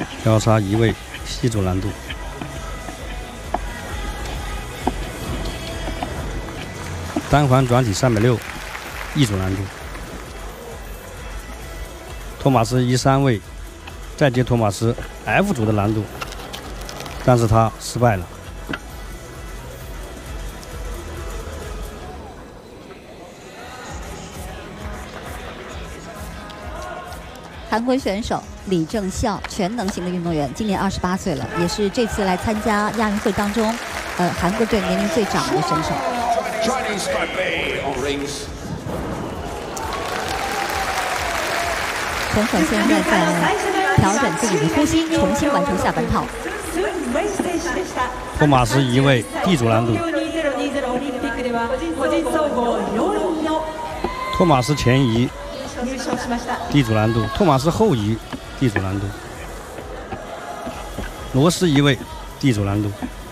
交叉移位细组难度。单环转体360，一组难度。托马斯移3位，再接托马斯 F 组的难度，但是他失败了。 韩国选手李正孝，全能型的运动员，今年28岁了，也是这次来参加亚运会当中，韩国队年龄最长的选手。选手现在在调整自己的呼吸，重新完成下半套。 托马斯移位 D 组难度，托马斯前移 D 组难度，托马斯后移 D 组难度，罗斯移位 D 组难度，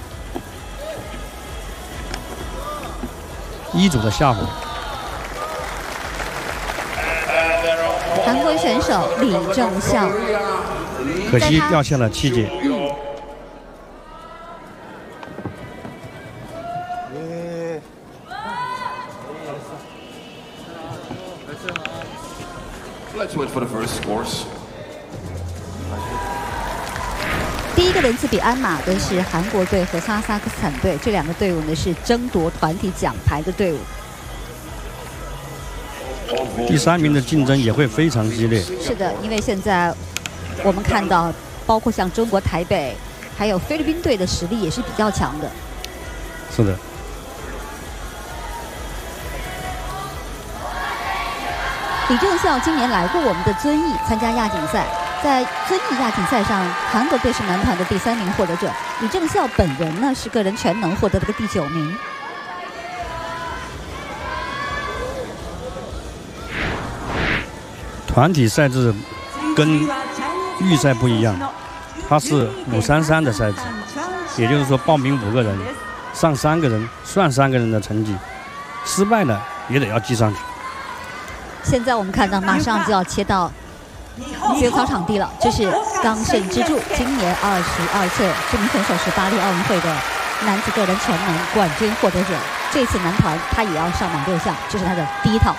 一组的下火。 韩国选手李正孝， 可惜掉下了7节。 第一个轮次比鞍马的是韩国队和哈萨克斯坦队，这两个队伍呢是争夺团体奖牌的队伍。 第3名的竞争也会非常激烈。 是的，因为现在我们看到，包括像中国台北，还有菲律宾队的实力也是比较强的。 是的。 李正孝今年来过我们的遵义参加亚锦赛，在遵义亚锦赛上，韩国队是男团的第3名获得者。李正孝本人呢是个人全能获得了个第9名。 团体赛制跟预赛不一样，它是533的赛制，也就是说报名5个人，上3个人算3个人的成绩，失败了也得要记上去。 现在我们看到马上就要切到自由操场地了，这是冈慎之助，今年22岁，这名选手是巴黎奥运会的男子个人全能冠军获得者。这次男团他也要上马6项，这是他的第1套。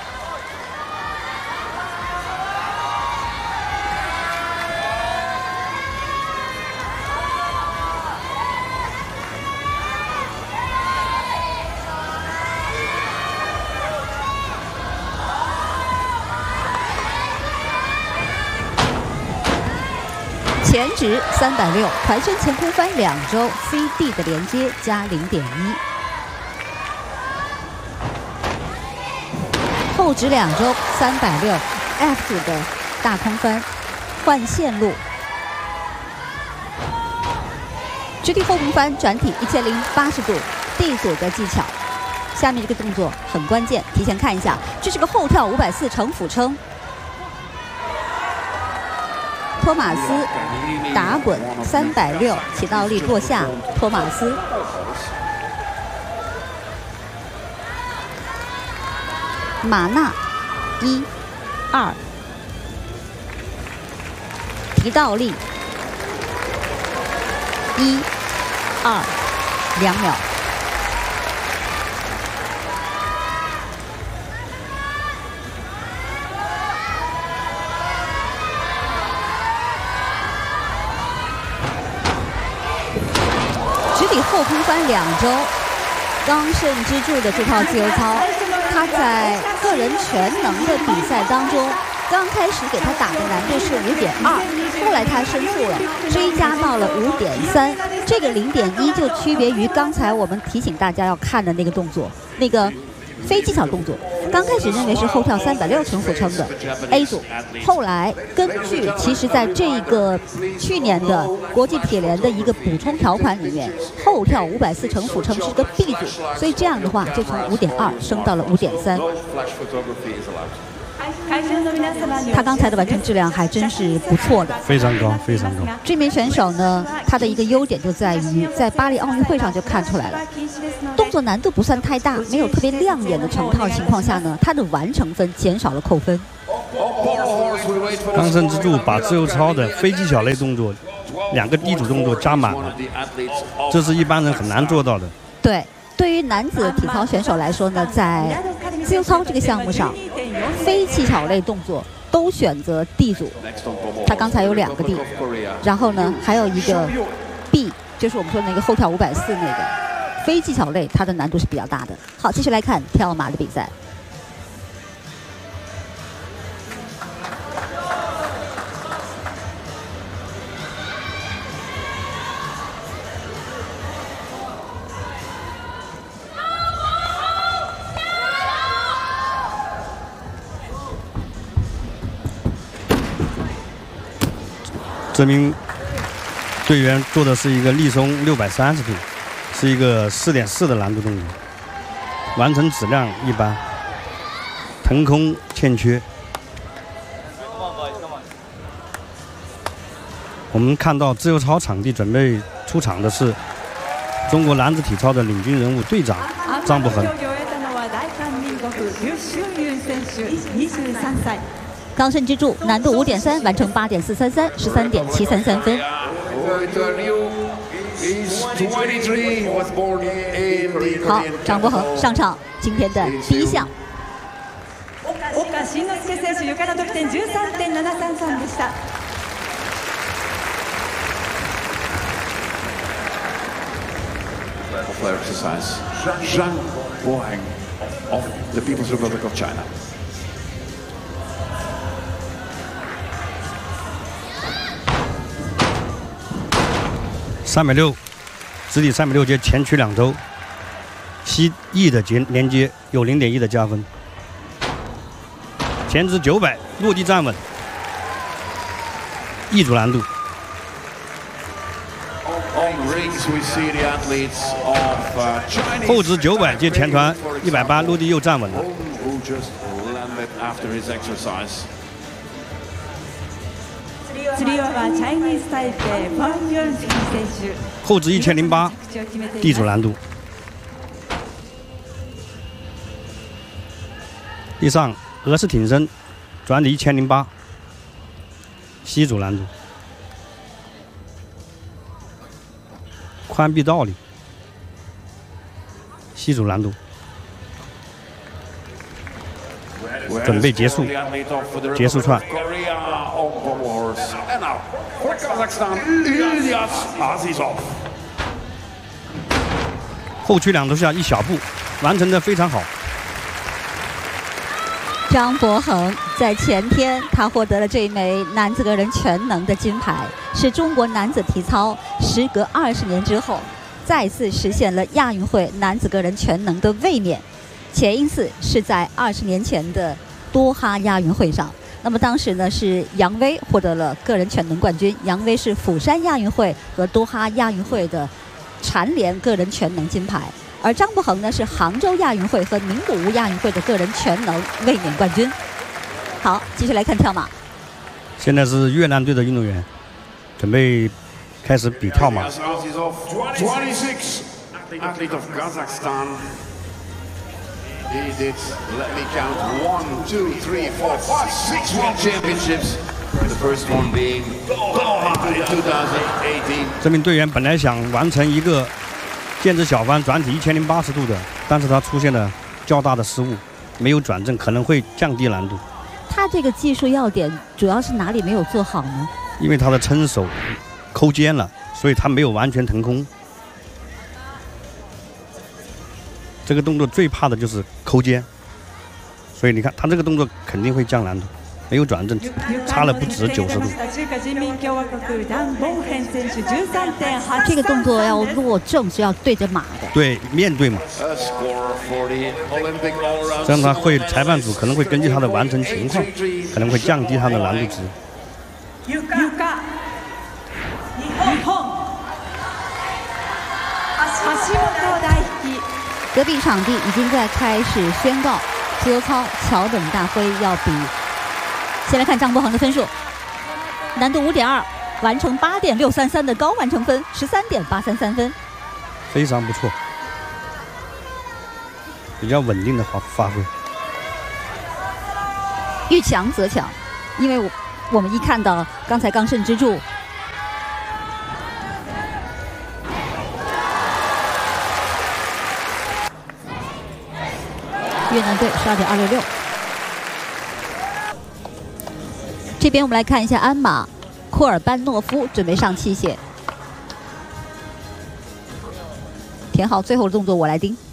前直360，团身前空翻2周 CD 的连接加0.1，后直2周360 F 组的大空翻换线路，直体后空翻转体1080度 D 组的技巧。下面这个动作很关键，提前看一下，这是个后跳540成俯撑。托马斯打滚360，起倒立落下，托马斯。马纳1、2，提倒立1、2，2秒。后空翻2周，冈慎之助的这套自由操，他在个人全能的比赛当中，刚开始给他打的难度是5.2，后来他申诉了，追加到了5.3。这个0.1就区别于刚才我们提醒大家要看的那个动作，那个非技巧动作。刚开始认为是后跳360成俯撑的 A 组，后来根据其实在这个去年的国际铁联的一个补充条款里面，后跳540成俯撑是个 B 组，所以这样的话就从5.2升到了5.3。他刚才的完成质量还真是不错的， 非常高，非常高。 这名选手呢，他的一个优点就在于在巴黎奥运会上就看出来了，动作难度不算太大，没有特别亮眼的成套情况下呢，他的完成分减少了扣分。 冈慎之助把自由操的非技巧类动作 2个地主动作加满了，这是一般人很难做到的。 对，对于男子体操选手来说呢，在自由操这个项目上，非技巧类动作都选择 D 组。他刚才有2个 D， 然后呢还有一个 B， 就是我们说的那个后跳540那个非技巧类，它的难度是比较大的。好，继续来看跳马的比赛。 这名队员做的是一个立松630度，是一个4.4的难度动作，完成质量一般，腾空欠缺。我们看到自由操场地准备出场的是中国男子体操的领军人物队长张伯恒。 刚胜之助，难度5.3，完成8.433， 13.733分。好，张伯恒上场，今天的第一项。 岡慎之助選手、ゆかの得点13.733でした。 Popular exercise. Zhang Boheng of the People's Republic of China. 360，直体360接前曲2周，西翼的连接有0.1的加分。前直900，落地站稳，翼组难度。后直900接前团180，落地又站稳了。后直1008，地主难度。地上俄式挺身，转体1008，西组难度。宽臂倒立，西组难度。准备结束，结束串。后曲2周下一小步，完成的非常好。 张伯恒在前天，他获得了这一枚男子个人全能的金牌，是中国男子体操时隔20年之后，再次实现了亚运会男子个人全能的卫冕。前一次是在20年前的多哈亚运会上，那么当时呢是杨威获得了个人全能冠军，杨威是釜山亚运会和多哈亚运会的蝉联个人全能金牌，而张伯恒呢是杭州亚运会和名古屋亚运会的个人全能卫冕冠军。好，继续来看跳马。 现在是越南队的运动员准备开始比跳马。 He did, let me count, 1, 2, 3, 4, 5, 6 World Championships. The first one being Doha in 2018. 这名队员本来想完成一个剑指小翻转体1080度的，但是他出现了较大的失误，没有转正，可能会降低难度。 他这个技术要点主要是哪里没有做好呢？ 因为他的撑手抠肩了，所以他没有完全腾空。这个动作最怕的就是抠肩，所以你看他这个动作肯定会降难度，没有转正，差了不止90度。 这个动作要落正是要对着马的， 对，面对马。这样他会裁判组可能会根据他的完成情况，可能会降低他的难度值。 隔壁场地已经在开始宣告自由操桥本大辉要比。先来看张伯恒的分数，难度5.2，完成8.633的高完成分，13.833分， 非常不错，比较稳定的发挥。 遇强则强，因为我们一看到刚才刚胜之助越南队12.266。这边我们来看一下鞍马库尔班诺夫准备上器械，填好最后的动作，我来盯。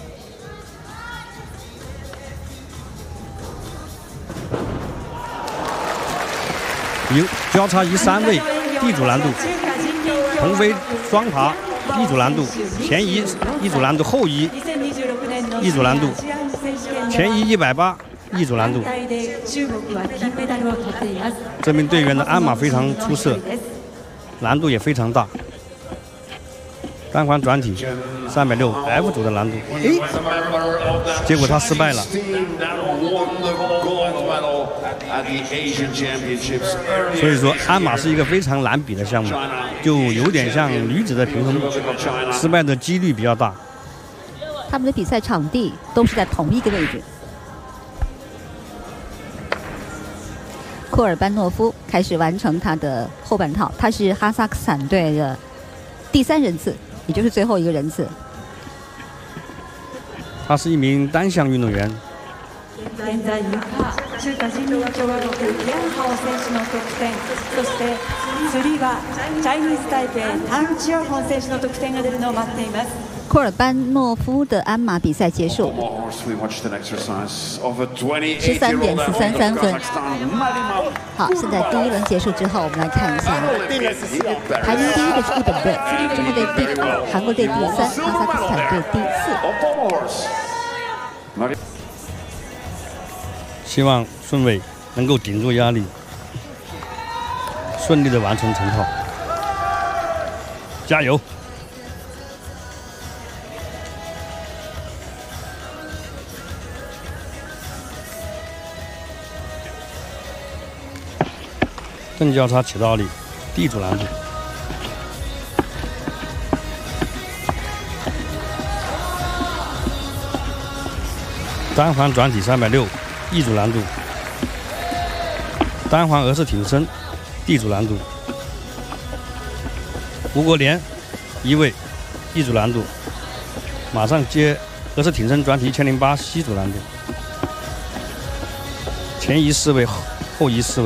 交叉以3位地主难度，同飞双爬一组难度，前移一组难度，后移一组难度，前移180一组难度。这名队员的鞍马非常出色，难度也非常大。单环转体360 F 组的难度，结果他失败了。所以说，鞍马是一个非常难比的项目，就有点像女子的平衡，失败的几率比较大。 他们的比赛场地都是在同一个位置。库尔班诺夫开始完成他的后半套，他是哈萨克斯坦队的第3人次，也就是最后一个人次。 他是一名单项运动员。 現在中華人民共和国リャンハオ選手の得点、そして次はチャイニーズタイペイタン・チョンホン選手の得点が出るのを待っています。 库尔班诺夫的鞍马比赛结束，13.433分。好，现在第1轮结束之后，我们来看一下排名第1的是日本队，中国队第2，韩国队第3，哈萨克斯坦队第4。 希望顺伟能够顶住压力，顺利的完成成套，加油！正交叉起倒立，地主难度。单环转体360。一组难度，单环俄式挺身，地主难度，吴国连1位，一组难度，马上接俄式挺身转体1008西组难度，前移4位，后移4位，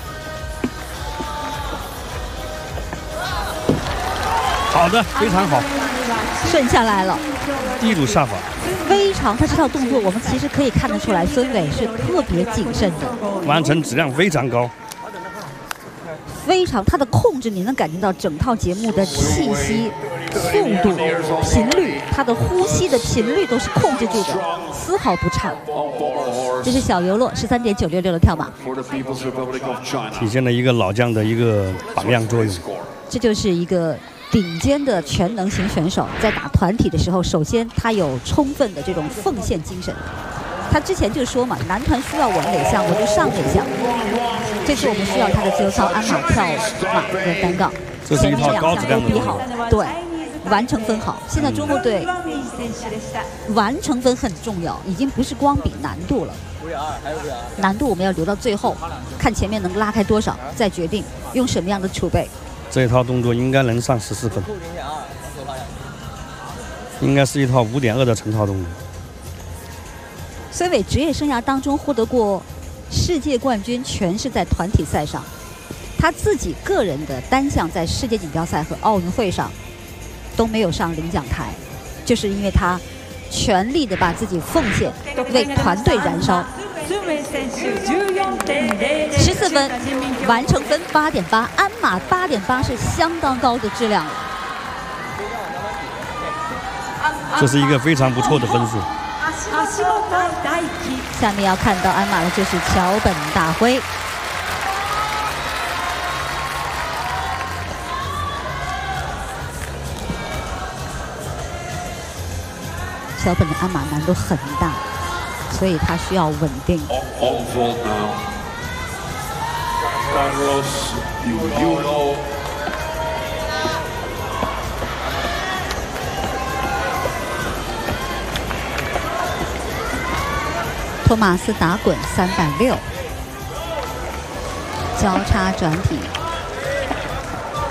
好的，非常好， 顺下来了， 地主下法。 非常，他这套动作我们其实可以看得出来，孙伟是特别谨慎的， 完成质量非常高， 非常他的控制，你能感觉到整套节目的气息、速度、频率，他的呼吸的频率都是控制住的，丝毫不差。这是小尤洛13.966的跳马， 体现了一个老将的一个榜样作用。 这就是一个顶尖的全能型选手，在打团体的时候，首先他有充分的这种奉献精神。他之前就说嘛，男团需要我哪项我就上哪项。这次我们需要他的自由操、鞍马、跳马和单杠，前面2项都比好，对，完成分好。现在中国队完成分很重要，已经不是光比难度了。难度我们要留到最后，看前面能拉开多少，再决定用什么样的储备。 这一套动作应该能上14分，应该是一套5.2的成套动作。 孙伟职业生涯当中获得过世界冠军，全是在团体赛上。他自己个人的单项在世界锦标赛和奥运会上都没有上领奖台，就是因为他全力的把自己奉献，为团队燃烧。14分，完成分8.8，鞍马8.8是相当高的质量了。 这是一个非常不错的分数。 下面要看到鞍马的就是桥本大辉。桥本的鞍马难度很大，所以他需要稳定。托马斯打滚360，交叉转体